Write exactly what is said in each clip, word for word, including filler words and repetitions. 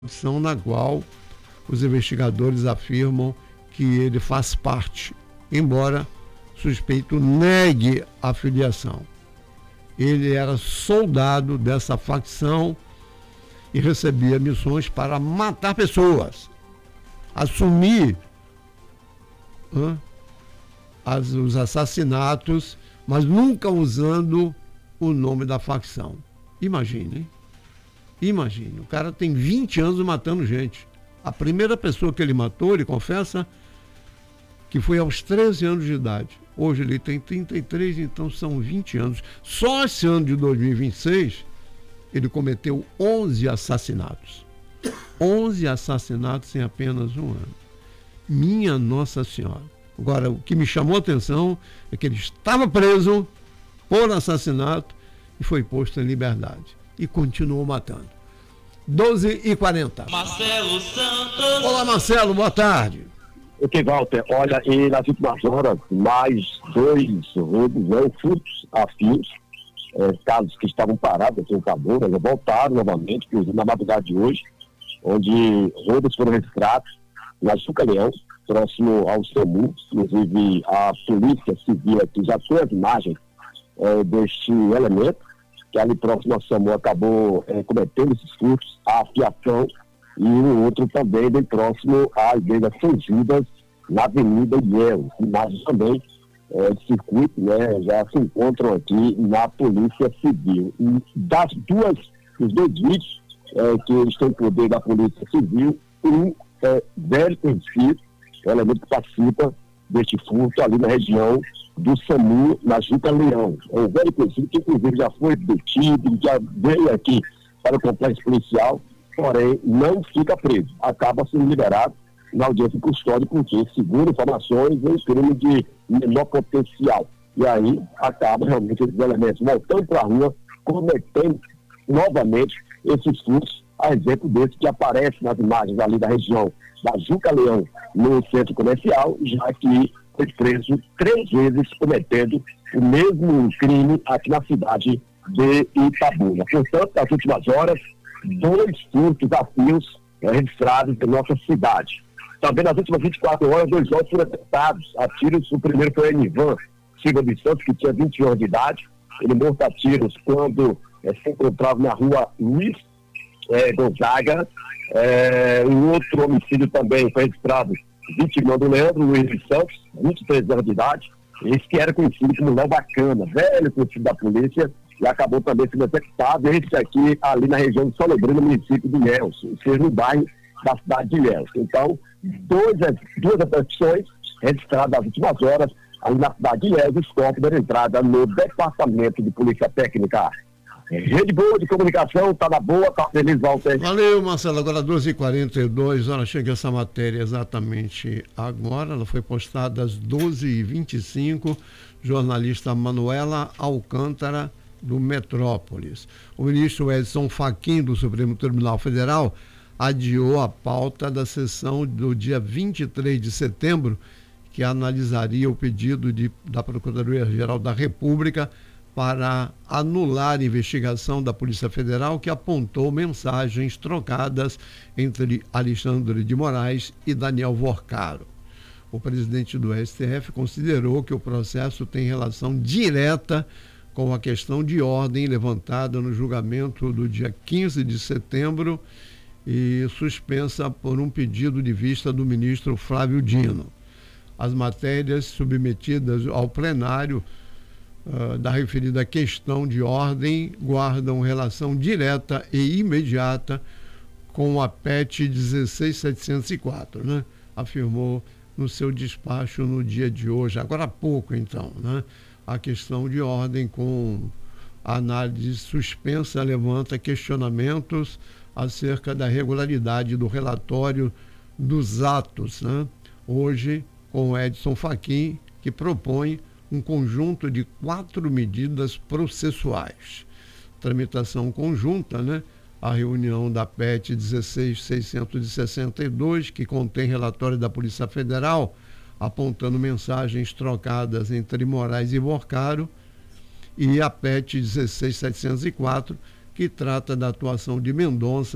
São na qual os investigadores afirmam que ele faz parte, embora suspeito negue a filiação. Ele era soldado dessa facção e recebia missões para matar pessoas, assumir hein, as, os assassinatos, mas nunca usando o nome da facção. Imagine, hein? Imagine, o cara tem vinte anos matando gente. A primeira pessoa que ele matou, ele confessa que foi aos treze anos de idade. Hoje ele tem trinta e três, então são vinte anos. Só esse ano de dois mil e vinte e seis, ele cometeu onze assassinatos. onze assassinatos em apenas um ano. Minha Nossa Senhora. Agora, o que me chamou a atenção é que ele estava preso por assassinato e foi posto em liberdade. E continuou matando. doze e quarenta. Marcelo Santos. Olá, Marcelo, boa tarde. Ok, Walter, olha, e nas últimas horas, mais dois roubos, né, furtos a fios, é, casos que estavam parados aqui em Cabora, voltaram novamente, inclusive na madrugada de hoje, onde roubos foram registrados na Juca-Leão, próximo ao SAMU. Inclusive a Polícia Civil aqui já tem as imagens é, deste elemento, que ali próximo ao SAMU acabou é, cometendo esses furtos, a fiação, e o outro também bem próximo à Igreja São Judas, na Avenida Ilhéus. Imagens também é, de circuito, né, já se encontram aqui na Polícia Civil. E das duas, os dois vídeos é, que estão em poder da Polícia Civil, um é velho conhecido, é o elemento que participa deste furto ali na região do SAMU, na Juca-Leão. É um velho conhecido que inclusive já foi detido, já veio aqui para o complexo policial, porém não fica preso, acaba sendo liberado na audiência de custódia, porque, segundo informações, é um crime de menor potencial. E aí acaba realmente esses elementos voltando para a rua, cometendo novamente esses furtos, a exemplo desse que aparece nas imagens ali da região da Juca-Leão, no centro comercial, já que foi preso três vezes cometendo o mesmo crime aqui na cidade de Itabuna. Portanto, nas últimas horas, dois furtos a fios é, registrados em nossa cidade. Também nas últimas vinte e quatro horas, dois jovens foram atentados a tiros. O primeiro foi Enivan Silva de Santos, que tinha vinte anos de idade. Ele morto a tiros quando é, se encontrava na rua Luiz é, Gonzaga. É, um outro homicídio também foi registrado, vítima do Leandro Luiz de Santos, vinte e três anos de idade. Esse que era conhecido como Léo Bacana, velho conhecido da polícia, e acabou também sendo executado. Esse aqui ali na região de Solebrino, no município de Ilhéus, ou seja, no bairro da cidade de Ilhéus. Então, dois, duas execuções registradas nas últimas horas ali na cidade de Ilhéus, os corpos deram entrada no Departamento de Polícia Técnica. Rede boa de comunicação, tá na boa, tá feliz, Walter. Valeu, Marcelo. Agora doze e quarenta e dois, olha, chega essa matéria exatamente agora, ela foi postada às doze e vinte e cinco, jornalista Manuela Alcântara, do Metrópolis. O ministro Edson Fachin, do Supremo Tribunal Federal, adiou a pauta da sessão do dia vinte e três de setembro, que analisaria o pedido de, da Procuradoria-Geral da República para anular a investigação da Polícia Federal, que apontou mensagens trocadas entre Alexandre de Moraes e Daniel Vorcaro. O presidente do S T F considerou que o processo tem relação direta com a questão de ordem levantada no julgamento do dia quinze de setembro e suspensa por um pedido de vista do ministro Flávio Dino. As matérias submetidas ao plenário Uh, da referida questão de ordem guardam relação direta e imediata com a P E T dezesseis mil setecentos e quatro, né? Afirmou no seu despacho no dia de hoje, agora há pouco então, né? A questão de ordem com análise suspensa levanta questionamentos acerca da regularidade do relatório dos atos, né? Hoje, com Edson Fachin, que propõe um conjunto de quatro medidas processuais. Tramitação conjunta, né? A reunião da P E T dezesseis mil seiscentos e sessenta e dois, que contém relatório da Polícia Federal, apontando mensagens trocadas entre Moraes e Vorcaro, e a P E T dezesseis mil setecentos e quatro, que trata da atuação de Mendonça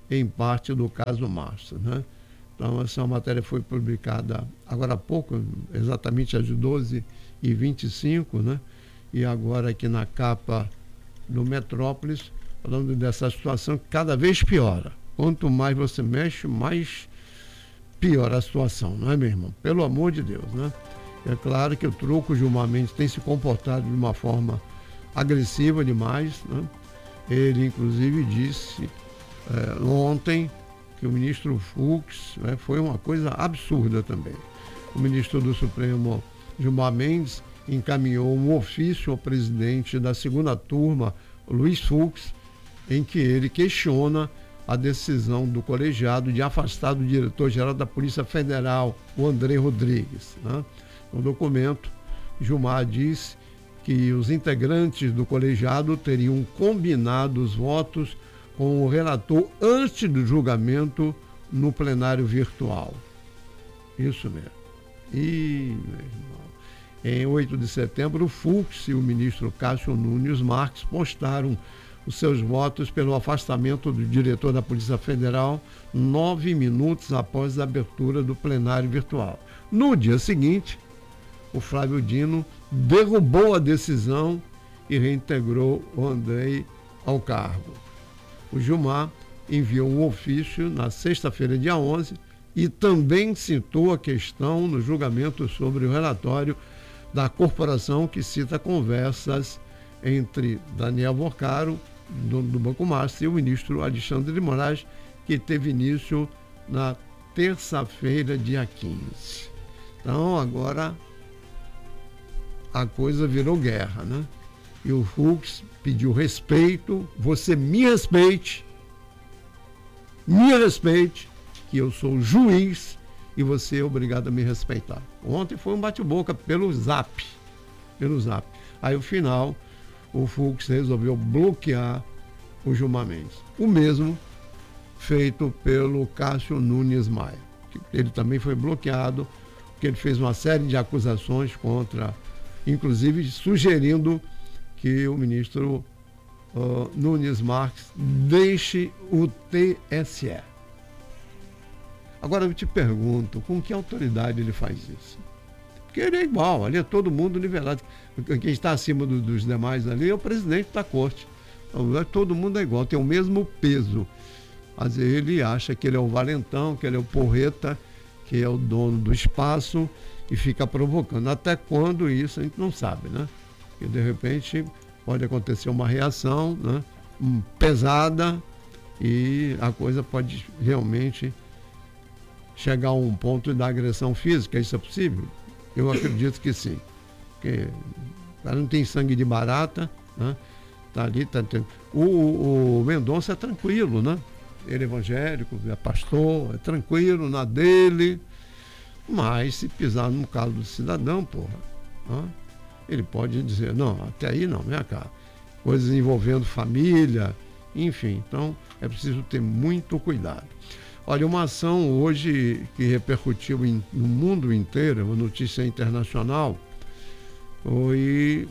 em parte do caso Márcio, né? Então, essa matéria foi publicada agora há pouco, exatamente às doze e vinte e cinco, né? E agora aqui na capa do Metrópolis, falando dessa situação que cada vez piora. Quanto mais você mexe, mais piora a situação, não é, meu irmão? Pelo amor de Deus, né? É claro que o Truco Gilmar Mendes tem se comportado de uma forma agressiva demais, né? Ele, inclusive, disse é, ontem que o ministro Fux, né, foi uma coisa absurda também. O ministro do Supremo, Gilmar Mendes, encaminhou um ofício ao presidente da segunda turma, Luiz Fux, em que ele questiona a decisão do colegiado de afastar do diretor-geral da Polícia Federal, o André Rodrigues, né? No documento, Gilmar disse que os integrantes do colegiado teriam combinado os votos com o relator antes do julgamento no plenário virtual. Isso mesmo. E, meu irmão, em oito de setembro, o Fux e o ministro Cássio Nunes Marques postaram os seus votos pelo afastamento do diretor da Polícia Federal nove minutos após a abertura do plenário virtual. No dia seguinte, o Flávio Dino derrubou a decisão e reintegrou o André ao cargo. O Gilmar enviou um ofício na sexta-feira, dia onze, e também citou a questão no julgamento sobre o relatório da corporação que cita conversas entre Daniel Vocaro, dono do Banco Márcio, e o ministro Alexandre de Moraes, que teve início na terça-feira, dia quinze. Então, agora a coisa virou guerra, né? E o Fux pediu respeito, você me respeite, me respeite, que eu sou juiz e você é obrigado a me respeitar. Ontem foi um bate-boca pelo Zap, pelo Zap. Aí, no final, o Fux resolveu bloquear o Gilmar Mendes. O mesmo feito pelo Cássio Nunes Maia. Ele também foi bloqueado, porque ele fez uma série de acusações contra, inclusive sugerindo que o ministro uh, Nunes Marques deixe o T S E. Agora eu te pergunto, com que autoridade ele faz isso? Porque ele é igual, ali é todo mundo nivelado. Quem está acima do, dos demais ali é o presidente da corte. Então, todo mundo é igual, tem o mesmo peso. Mas ele acha que ele é o valentão, que ele é o porreta, que é o dono do espaço e fica provocando. Até quando isso a gente não sabe, né? E de repente pode acontecer uma reação, né, pesada, e a coisa pode realmente chegar a um ponto da agressão física. Isso é possível? Eu acredito que sim. Porque o cara não tem sangue de barata, né? Tá ali, tá tendo. O, o Mendonça é tranquilo, né? Ele é evangélico, é pastor, é tranquilo na dele, mas se pisar no calo do cidadão, porra, né? Ele pode dizer, não, até aí não, vem cá. Coisas envolvendo família, enfim, então é preciso ter muito cuidado. Olha, uma ação hoje que repercutiu em, no mundo inteiro, uma notícia internacional, foi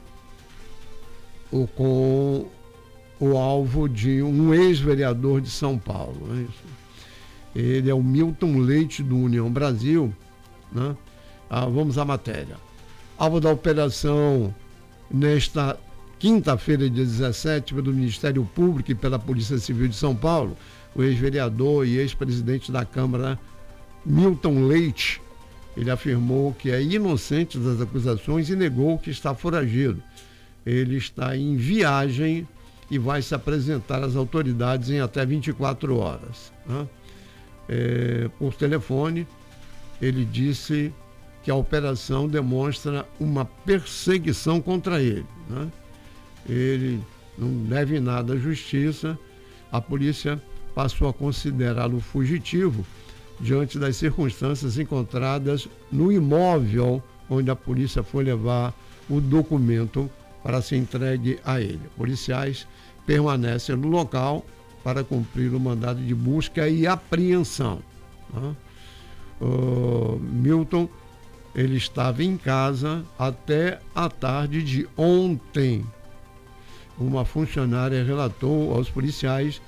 o, com o alvo de um ex-vereador de São Paulo. Né? Ele é o Milton Leite, do União Brasil, né? Ah, vamos à matéria. Alvo da operação nesta quinta-feira, dia dezessete, pelo Ministério Público e pela Polícia Civil de São Paulo, o ex-vereador e ex-presidente da Câmara, Milton Leite, ele afirmou que é inocente das acusações e negou que está foragido. Ele está em viagem e vai se apresentar às autoridades em até vinte e quatro horas. Né? É, por telefone, ele disse que a operação demonstra uma perseguição contra ele. Né? Ele não deve nada à justiça. A polícia passou a considerá-lo fugitivo diante das circunstâncias encontradas no imóvel onde a polícia foi levar o documento para ser entregue a ele. Policiais permanecem no local para cumprir o mandado de busca e apreensão. Né? Uh, Milton, ele estava em casa até a tarde de ontem. Uma funcionária relatou aos policiais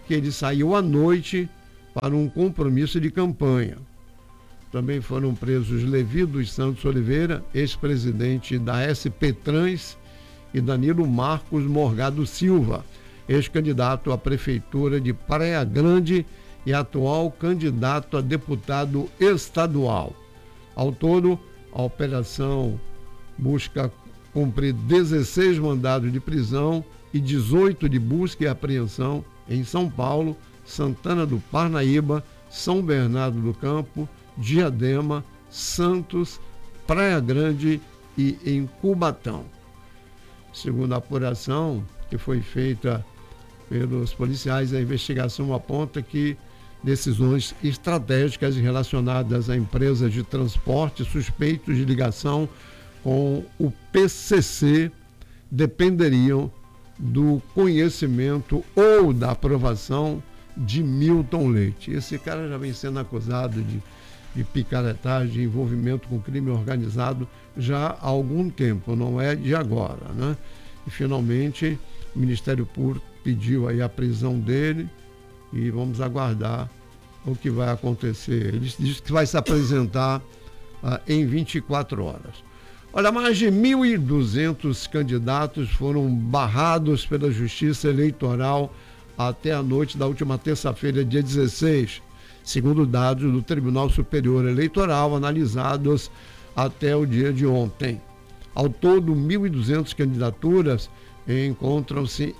que ele saiu à noite para um compromisso de campanha. Também foram presos Levi dos Santos Oliveira, ex-presidente da S P Trans, e Danilo Marcos Morgado Silva, ex-candidato à prefeitura de Praia Grande e atual candidato a deputado estadual. Ao todo, a operação busca cumprir dezesseis mandados de prisão e dezoito de busca e apreensão em São Paulo, Santana do Parnaíba, São Bernardo do Campo, Diadema, Santos, Praia Grande e em Cubatão. Segundo a apuração que foi feita pelos policiais, a investigação aponta que decisões estratégicas relacionadas a empresas de transporte suspeitos de ligação com o P C C dependeriam do conhecimento ou da aprovação de Milton Leite. Esse cara já vem sendo acusado de, de picaretagem, de envolvimento com crime organizado já há algum tempo, não é de agora, né? E finalmente o Ministério Público pediu aí a prisão dele e vamos aguardar o que vai acontecer. Ele disse que vai se apresentar ah, em vinte e quatro horas. Olha, mais de mil e duzentos candidatos foram barrados pela Justiça Eleitoral até a noite da última terça-feira, dia dezesseis, segundo dados do Tribunal Superior Eleitoral analisados até o dia de ontem. Ao todo, mil e duzentas candidaturas encontram-se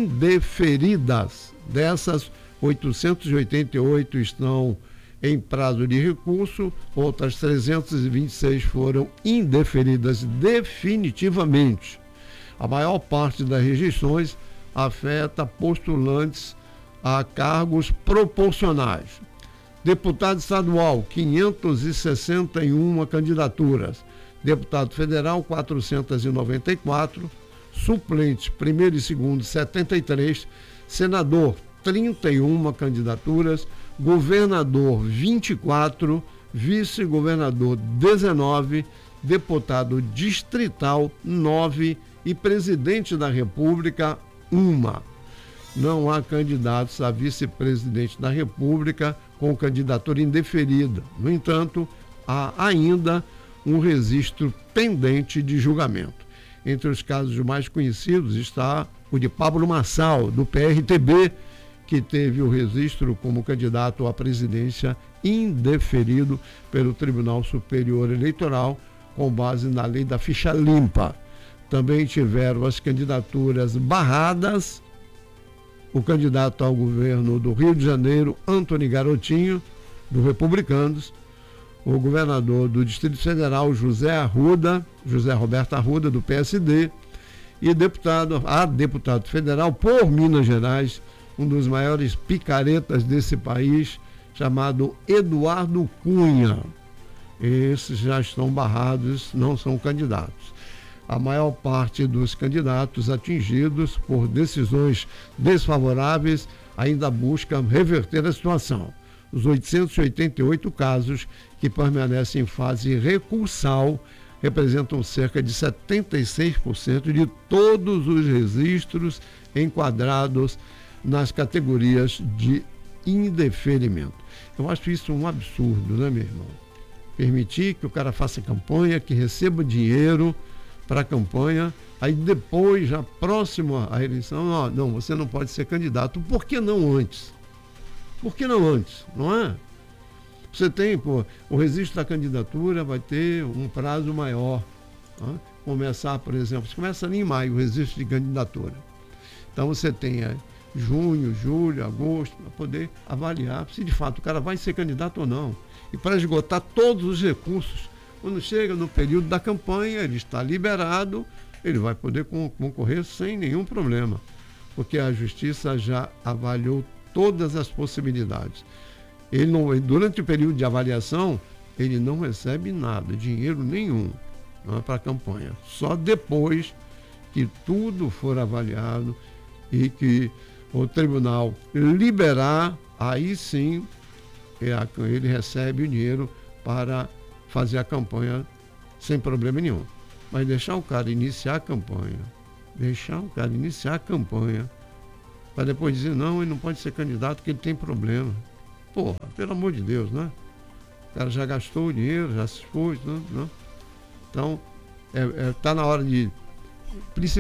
indeferidas. Dessas, oitocentas e oitenta e oito estão em prazo de recurso, outras trezentas e vinte e seis foram indeferidas definitivamente. A maior parte das rejeições afeta postulantes a cargos proporcionais. Deputado estadual, quinhentas e sessenta e uma candidaturas. Deputado federal, quatrocentas e noventa e quatro. Suplentes, primeiro e segundo, setenta e três. Senador, trinta e uma candidaturas. Governador, vinte e quatro. Vice-governador, dezenove. Deputado distrital, nove. E presidente da República, uma. Não há candidatos a vice-presidente da República com candidatura indeferida. No entanto, há ainda um registro pendente de julgamento. Entre os casos mais conhecidos está o de Pablo Marçal, do P R T B, que teve o registro como candidato à presidência indeferido pelo Tribunal Superior Eleitoral, com base na lei da ficha limpa. Também tiveram as candidaturas barradas o candidato ao governo do Rio de Janeiro, Antony Garotinho, do Republicanos, o governador do Distrito Federal, José Arruda, José Roberto Arruda, do P S D, e deputado, a deputado federal por Minas Gerais, um dos maiores picaretas desse país, chamado Eduardo Cunha. Esses já estão barrados, não são candidatos. A maior parte dos candidatos atingidos por decisões desfavoráveis ainda busca reverter a situação. Os oitocentos e oitenta e oito casos que permanecem em fase recursal representam cerca de setenta e seis por cento de todos os registros enquadrados nas categorias de indeferimento. Eu acho isso um absurdo, né, meu irmão? Permitir que o cara faça campanha, que receba dinheiro para a campanha, aí depois, já próximo à eleição, ó, não, você não pode ser candidato. Por que não antes? Por que não antes? Não é? Você tem, pô, o registro da candidatura vai ter um prazo maior. Tá? Começar, por exemplo, você começa ali em maio o registro de candidatura. Então você tem é, junho, julho, agosto, para poder avaliar se de fato o cara vai ser candidato ou não. E para esgotar todos os recursos, quando chega no período da campanha, ele está liberado, ele vai poder concorrer sem nenhum problema, porque a Justiça já avaliou todas as possibilidades. Ele não, durante o período de avaliação, ele não recebe nada, dinheiro nenhum, não é para a campanha. Só depois que tudo for avaliado e que o tribunal liberar, aí sim ele recebe o dinheiro para fazer a campanha sem problema nenhum. Mas deixar o cara iniciar a campanha, deixar o cara iniciar a campanha para depois dizer, não, ele não pode ser candidato porque ele tem problema. Porra, pelo amor de Deus, né? O cara já gastou o dinheiro, já se expôs, né? Não? Então, está é, é, na hora de,